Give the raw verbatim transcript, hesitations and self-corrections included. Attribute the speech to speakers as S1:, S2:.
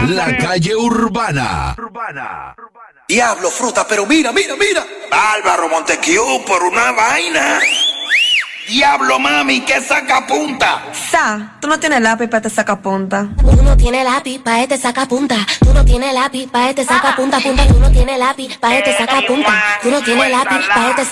S1: La calle urbana.
S2: Diablo, fruta, pero mira, mira, mira.
S3: Álvaro Montequiu, por una vaina. Diablo, mami, qué sacapunta.
S4: Sa, tú no tienes lápiz para este sacapunta.
S5: Tú no tienes lápiz pa' este sacapunta. Tú no tienes lápiz pa' este sacapunta, punta. Tú no tienes lápiz pa' este sacapunta. Tú no tienes lápiz pa' este sacapunta.